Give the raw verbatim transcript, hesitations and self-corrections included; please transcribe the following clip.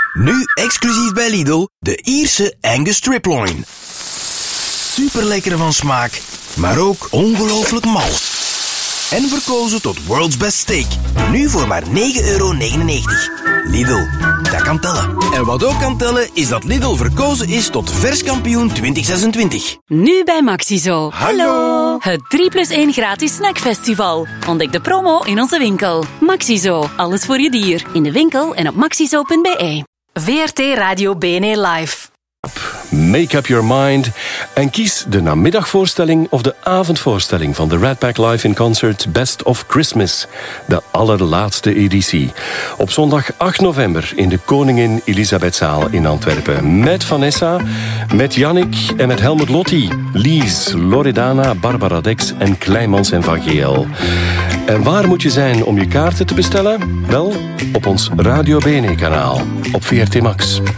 Nu exclusief bij Lidl, de Ierse Angus Striploin. Super lekker van smaak, maar ook ongelooflijk mals. En verkozen tot World's Best Steak. Nu voor maar negen euro negenennegentig. Lidl, dat kan tellen. En wat ook kan tellen, is dat Lidl verkozen is tot verskampioen twintig zesentwintig. Nu bij Maxizo. Hallo. Het drie plus één gratis snackfestival. Ontdek de promo in onze winkel. Maxizo, alles voor je dier. In de winkel en op maxizo punt b e. V R T Radio B N E Live. Make up your mind en kies de namiddagvoorstelling of de avondvoorstelling van de Rat Pack Live in Concert Best of Christmas, de allerlaatste editie. Op zondag acht november in de Koningin Elisabethzaal in Antwerpen. Met Vanessa, met Yannick en met Helmut Lotti, Lies, Loredana, Barbara Dex en Kleimans en Van Geel. En waar moet je zijn om je kaarten te bestellen? Wel, op ons Radio B N E-kanaal op V R T Max.